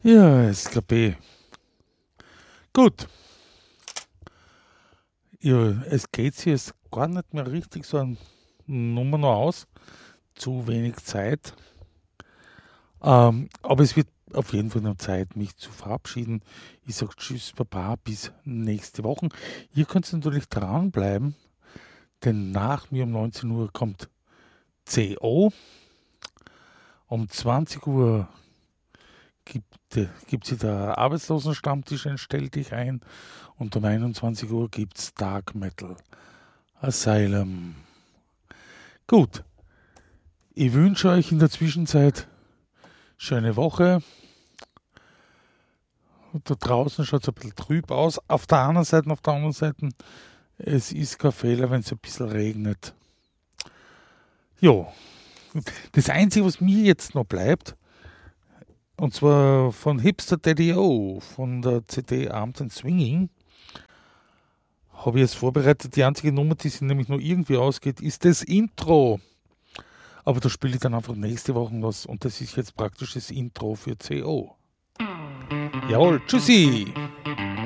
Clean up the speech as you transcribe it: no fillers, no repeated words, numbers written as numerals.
Ja, SKP. Gut. Ja, es geht sich jetzt gar nicht mehr richtig so eine Nummer noch aus. Zu wenig Zeit. Aber es wird auf jeden Fall noch Zeit, mich zu verabschieden. Ich sage Tschüss, Baba, bis nächste Woche. Ihr könnt natürlich dranbleiben, denn nach mir um 19 Uhr kommt CO. Um 20 Uhr gibt sie der Arbeitslosenstammtisch, ein Stell dich ein. Und um 21 Uhr gibt es Dark Metal Asylum. Gut, ich wünsche euch in der Zwischenzeit schöne Woche. Und da draußen schaut es ein bisschen trüb aus. Auf der anderen Seite, es ist kein Fehler, wenn es ein bisschen regnet. Jo, das Einzige, was mir jetzt noch bleibt, und zwar von Hipster Daddy O, von der CD Armed and Swinging, habe ich jetzt vorbereitet. Die einzige Nummer, die sich nämlich nur irgendwie ausgeht, ist das Intro. Aber da spiele ich dann einfach nächste Woche was und das ist jetzt praktisch das Intro für CO. Jawohl, tschüssi!